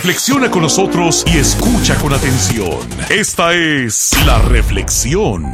Reflexiona con nosotros y escucha con atención. Esta es La Reflexión.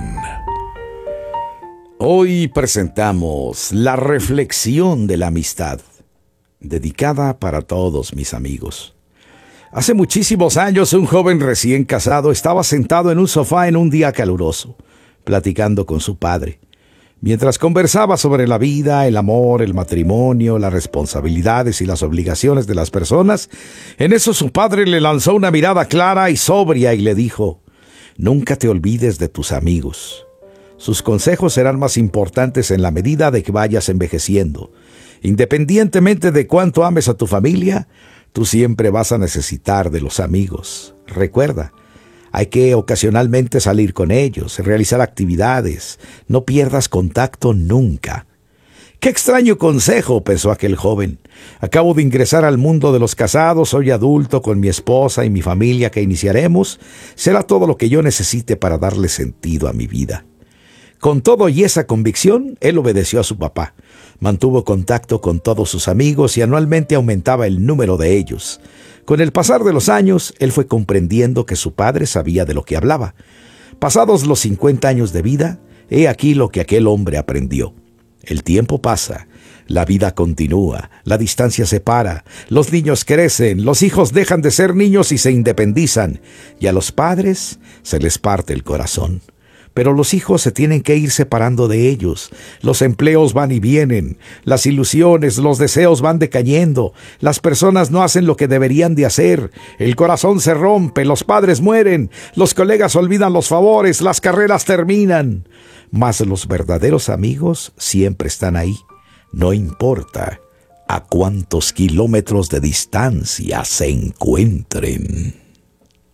Hoy presentamos La Reflexión de la Amistad, dedicada para todos mis amigos. Hace muchísimos años, un joven recién casado estaba sentado en un sofá en un día caluroso, platicando con su padre. Mientras conversaba sobre la vida, el amor, el matrimonio, las responsabilidades y las obligaciones de las personas, en eso su padre le lanzó una mirada clara y sobria y le dijo: «Nunca te olvides de tus amigos. Sus consejos serán más importantes en la medida de que vayas envejeciendo. Independientemente de cuánto ames a tu familia, tú siempre vas a necesitar de los amigos. Recuerda, hay que ocasionalmente salir con ellos, realizar actividades. No pierdas contacto nunca». «Qué extraño consejo», pensó aquel joven. «Acabo de ingresar al mundo de los casados, soy adulto con mi esposa y mi familia que iniciaremos. Será todo lo que yo necesite para darle sentido a mi vida». Con todo y esa convicción, él obedeció a su papá. Mantuvo contacto con todos sus amigos y anualmente aumentaba el número de ellos. Con el pasar de los años, él fue comprendiendo que su padre sabía de lo que hablaba. Pasados los 50 años de vida, he aquí lo que aquel hombre aprendió. El tiempo pasa, la vida continúa, la distancia separa, los niños crecen, los hijos dejan de ser niños y se independizan, y a los padres se les parte el corazón. Pero los hijos se tienen que ir separando de ellos. Los empleos van y vienen. Las ilusiones, los deseos van decayendo. Las personas no hacen lo que deberían de hacer. El corazón se rompe, los padres mueren. Los colegas olvidan los favores, las carreras terminan. Mas los verdaderos amigos siempre están ahí. No importa a cuántos kilómetros de distancia se encuentren.